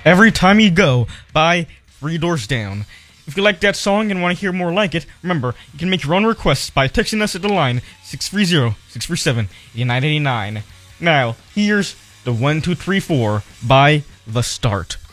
Every Time You Go by Three Doors Down. If you like that song and want to hear more like it, remember, you can make your own requests by texting us at the line 630-637-8989. Now, here's the 1, 2, 3, 4 by The Start.